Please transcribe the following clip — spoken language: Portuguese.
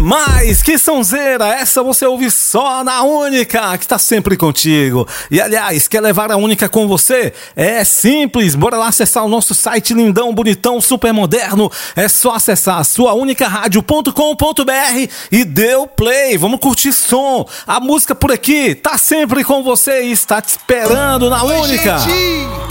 Mas que sonzeira, essa você ouve só na Única, que tá sempre contigo. E aliás, quer levar a Única com você? É simples, bora lá acessar o nosso site lindão, bonitão, super moderno. É só acessar suaunicarádio.com.br e deu play, vamos curtir som. A música por aqui tá sempre com você e está te esperando na Única. Gente!